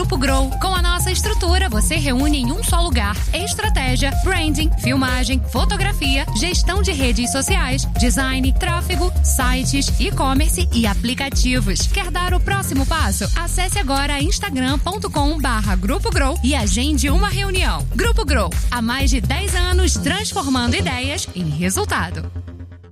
Grupo Grow. Com a nossa estrutura, você reúne em um só lugar estratégia, branding, filmagem, fotografia, gestão de redes sociais, design, tráfego, sites, e-commerce e aplicativos. Quer dar o próximo passo? Acesse agora instagram.com/Grupo Grow e agende uma reunião. Grupo Grow, há mais de 10 anos transformando ideias em resultado.